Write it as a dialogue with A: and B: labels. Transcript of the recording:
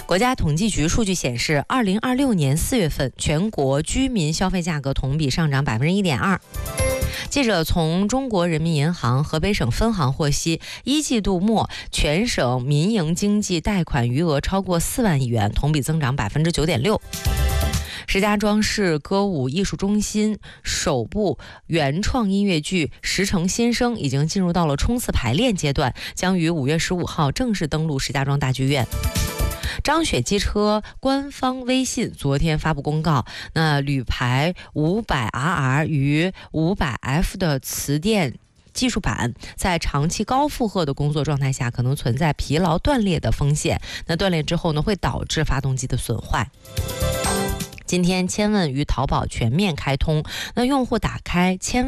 A: 国家统计局数据显示，2026年4月份全国居民消费价格同比上涨1.2%。记者从中国人民银行河北省分行获悉，一季度末全省民营经济贷款余额超过4万亿元，同比增长9.6%。石家庄市歌舞艺术中心首部原创音乐剧《石城新生》已经进入到了冲刺排练阶段，将于5月15号正式登陆石家庄大剧院。张雪机车官方微信昨天发布公告，那铝排 500RR 与 500F 的磁电技术板在长期高负荷的工作状态下可能存在疲劳断裂的风险，那断裂之后呢，会导致发动机的损坏。今天千问与淘宝全面开通，那用户打开千